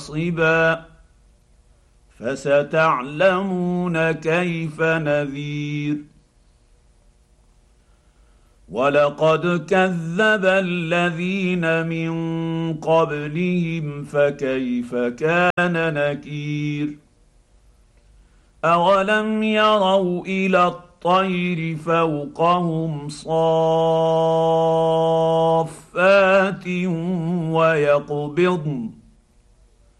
نصبا فستعلمون كيف نذير. ولقد كذب الذين من قبلهم فكيف كان نكير. اولم يروا الى الطير فوقهم صافات ويقبضن